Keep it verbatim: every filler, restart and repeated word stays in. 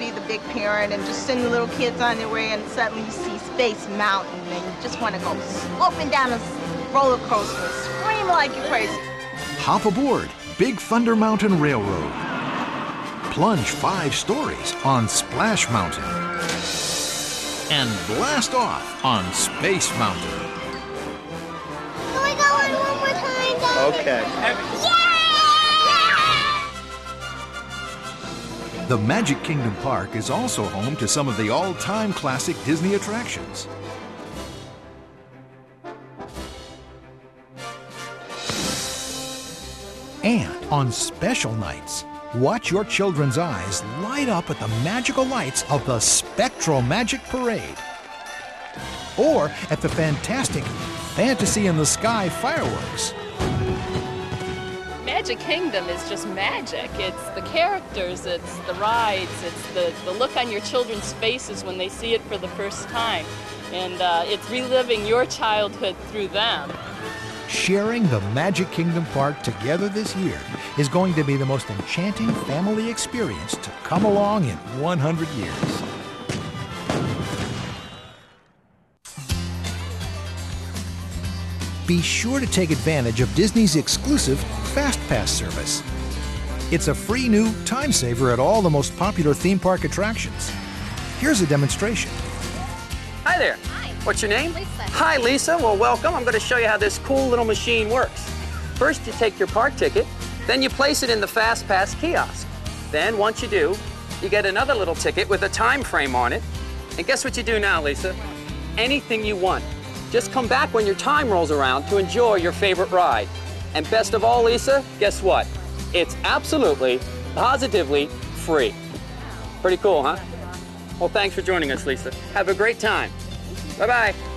be the big parent and just send the little kids on their way, and suddenly you see Space Mountain and you just want to go sloping down a roller coaster, scream like you're crazy. Hop aboard Big Thunder Mountain Railroad. Plunge five stories on Splash Mountain. And blast off on Space Mountain. Can we go on one more time, Daddy? Okay. Yeah! The Magic Kingdom Park is also home to some of the all-time classic Disney attractions. And on special nights, watch your children's eyes light up at the magical lights of the Spectral Magic Parade. Or at the fantastic Fantasy in the Sky fireworks. Magic Kingdom is just magic. It's the characters, it's the rides, it's the, the look on your children's faces when they see it for the first time. And uh, it's reliving your childhood through them. Sharing the Magic Kingdom Park together this year is going to be the most enchanting family experience to come along in one hundred years. Be sure to take advantage of Disney's exclusive FastPass service. It's a free new time saver at all the most popular theme park attractions. Here's a demonstration. Hi there. Hi. What's your name? Lisa. Hi, Lisa. Well, welcome. I'm going to show you how this cool little machine works. First, you take your park ticket, then you place it in the FastPass kiosk. Then, once you do, you get another little ticket with a time frame on it. And guess what you do now, Lisa? Anything you want. Just come back when your time rolls around to enjoy your favorite ride. And best of all, Lisa, guess what? It's absolutely, positively free. Pretty cool, huh? Well, thanks for joining us, Lisa. Have a great time. Bye-bye.